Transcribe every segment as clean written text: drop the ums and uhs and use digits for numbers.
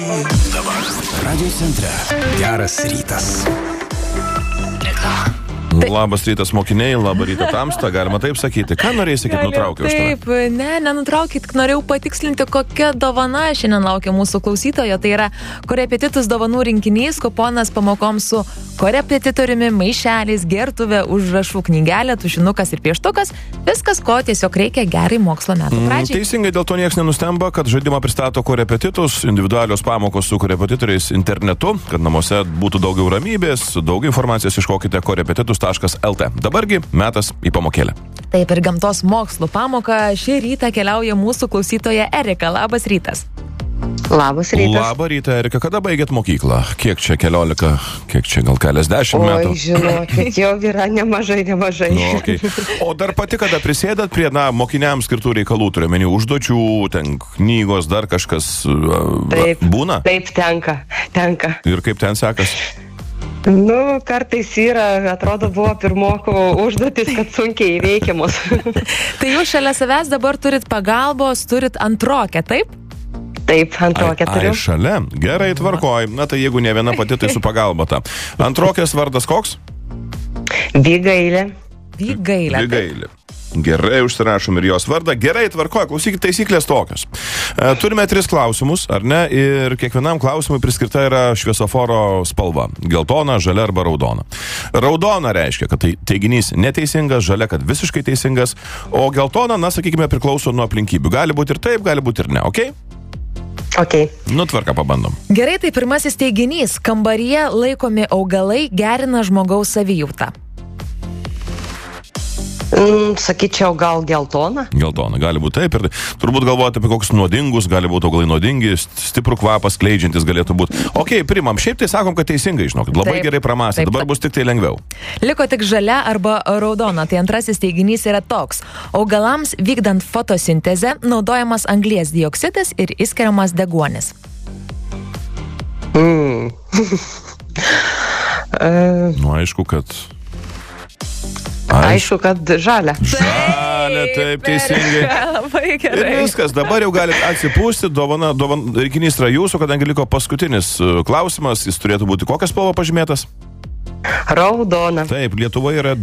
Dabar Radio centre. Geras rytas. Labas rytas mokiniai, labą rytą tamsta, galima taip sakyti. Ką norėjai sakyti, nutraukiau aš tave? Taip, nenutraukit, norėjau patikslinti, kokia dovana šiandien laukia mūsų klausytojo. Tai yra korepetitus dovanų rinkinys, kuponas pamokoms su korepetitoriumi, maišeliais, gertuvė, užrašų knygelė, tušinukas ir pieštukas. Viskas, ko tiesiog reikia gerai mokslo metų pradžiai. Teisingai, dėl to niekas nenustemba, kad žaidimą pristato korepetitus, individualios pamokos su korepetitoriais internetu, kad namuose būtų daugiau ramybės, daugiau informacijos iškokite korepetitus.lt. Dabargi metas į pamokėlę. Taip, ir gamtos mokslų pamoką šį rytą keliauja mūsų klausytoja Erika. Labas rytas. Labas rytas. Labą rytą, Erika. Kada baigėt mokyklą? Kiek čia, 14, kiek čia, gal keliasdešimt metų? Oi, žinokit, jau yra nemažai. Nu, okay. O dar pati kada prisėdat prie, mokiniams skirtų reikalų, turiuomenį užduočių, ten knygos, dar kažkas Taip, būna? Taip, tenka. Ir kaip ten sekas? Nu, kartais yra, atrodo, buvo pirmokų užduotis, kad sunkiai įveikiamos. Tai jūs šalia savęs dabar turit pagalbos, turit antrokę, taip? Taip, antrokę turiu. Ai, šalia? Gerai, tvarkoj. Na tai jeigu ne viena pati, tai su pagalba ta. Antrokės vardas koks? Vygailė. Vygailė. Gerai, užsirašom ir jos vardą. Gerai, tvarkoj, klausykit, taisyklės tokios. Turime 3 klausimus, ar ne? Ir kiekvienam klausimui priskirta yra šviesoforo spalva. Geltona, žalia arba raudona. Raudona reiškia, kad tai teiginys neteisingas, žalia, kad visiškai teisingas, o geltona, sakykime, priklauso nuo aplinkybių. Gali būti ir taip, gali būti ir ne, okei? Okay? Tvarka, pabandom. Gerai, tai pirmasis teiginys. Kambaryje laikomi augalai gerina žmogaus savijautą. Sakyčiau, gal geltona? Geltona, gali būti taip. Ir turbūt galvoti apie kokius nuodingus, gali būti augalai nuodingi, stiprų kvapą skleidžiantis galėtų būti. Okei, primam, šiaip tai sakom, kad teisingai, žinokit, labai Taip. gerai pramąstė, dabar bus tik tai lengviau. Liko tik žalia arba raudona. Tai antrasis teiginys yra toks. Augalams vykdant fotosintezę naudojamas anglies dioksidas ir išskiriamas deguonis. Aišku, kad... Aišku, kad žalia. Žalia, taip, teisingai. Labai gerai. Ir viskas, dabar jau galite atsipūsti, rinkinys yra jūsų, kadangi liko paskutinis klausimas, jis turėtų būti kokias spalva pažymėtas? Raudona. Taip, Lietuvoje yra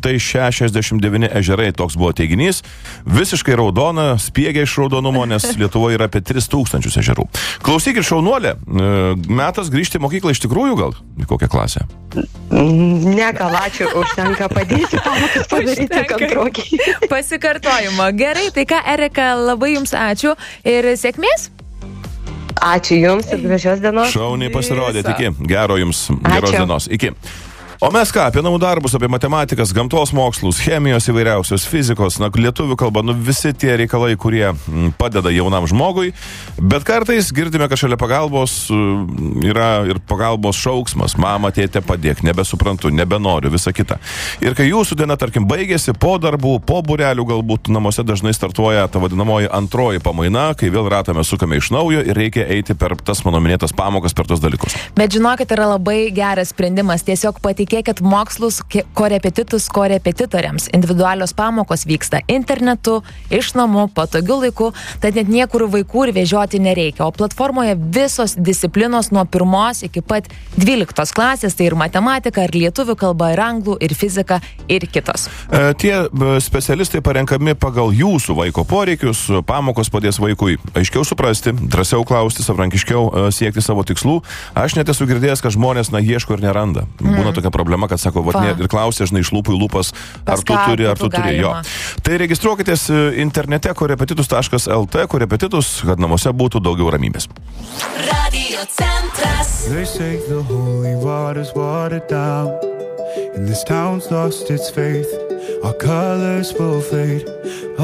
269 ežerai, toks buvo teiginys. Visiškai raudona, spiegia iš raudonumo, nes Lietuvoje yra apie 3000 ežerų. Klausykit, šaunuolė, metas grįžti į mokyklą iš tikrųjų gal? Į kokią klasę? Ne, gal ačiū, užtenka padėti pamokas padaryti antrokiai. Pasikartojimo. Gerai, tai ką, Erika, labai jums ačiū ir sėkmės. Ačiū jums ir gražios dienos. Šauniai pasirodėt, iki. Geros dienos, iki. O mes ką, apie namų darbus, apie matematikas, gamtos mokslus, chemijos įvairiausios, fizikos, lietuvių kalba, visi tie reikalai, kurie padeda jaunam žmogui, bet kartais girdime, kad šalia pagalbos yra ir pagalbos šauksmas, mama, tėtė, padėk, nebesuprantu, nebenoriu, visa kita. Ir kai jūsų diena, tarkim, baigėsi, po darbų, po būrelių galbūt namuose dažnai startuoja ta vadinamoji antroji pamaina, kai vėl ratą mes sukame iš naujo ir reikia eiti per tas mano minėtas pamokas, per tos dalykus. Bet žinokit, yra labai geras sprendimas, tiesiog patikėkit mokslus korepetitus korepetitoriams. Individualios pamokos vyksta internetu, iš namų, patogiu laiku, tad net niekur vaikų ir vežioti nereikia. O platformoje visos disciplinos nuo 1 iki pat 12 klasės, tai ir matematika, ir lietuvių kalba, ir anglų, ir fizika, ir kitos. Tie specialistai parenkami pagal jūsų vaiko poreikius, pamokos padės vaikui aiškiau suprasti, drąsiau klausti, savarankiškiau siekti savo tikslų. Aš net esu girdėjęs, kad žmonės ieško ir neranda. Būna tokia problema, kad sako, ir klausia, žinai, iš lūpų į lūpas, ar tu turi, jo. Tai registruokitės internete korepetitus.lt, korepetitus, kad namuose būtų daugiau ramybės. Radio Centras. They say the holy water's watered down, and this town's lost its faith. Our colors will fade.